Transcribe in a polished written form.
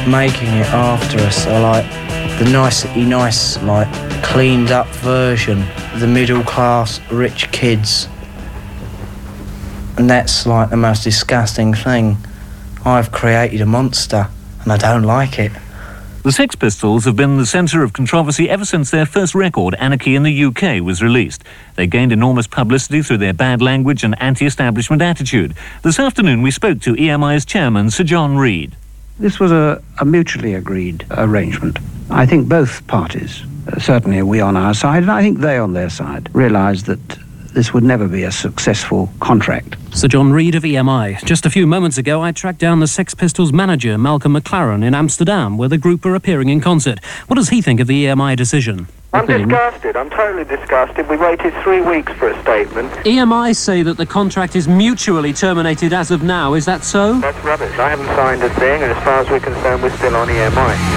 making it after us are like the nicety nice, like cleaned up version, the middle class rich kids. And that's like the most disgusting thing. I've created a monster and I don't like it. The Sex Pistols have been the centre of controversy ever since their first record, Anarchy in the UK, was released. They gained enormous publicity through their bad language and anti-establishment attitude. This afternoon we spoke to EMI's chairman, Sir John Reid. This was a mutually agreed arrangement. I think both parties, certainly we on our side, and I think they on their side, realised that this would never be a successful contract. Sir John Reid of EMI. Just a few moments ago, I tracked down the Sex Pistols manager, Malcolm McLaren, in Amsterdam, where the group are appearing in concert. What does he think of the EMI decision? I'm disgusted. I'm totally disgusted. We waited 3 weeks for a statement. EMI say that the contract is mutually terminated as of now. Is that so? That's rubbish. I haven't signed a thing, and as far as we're concerned, we're still on EMI.